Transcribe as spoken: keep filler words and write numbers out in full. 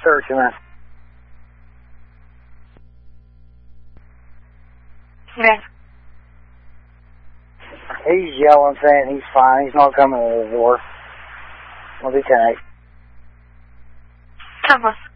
searching her. Yeah. He's yelling, saying he's fine. He's not coming to the door. We'll be tight. Come on.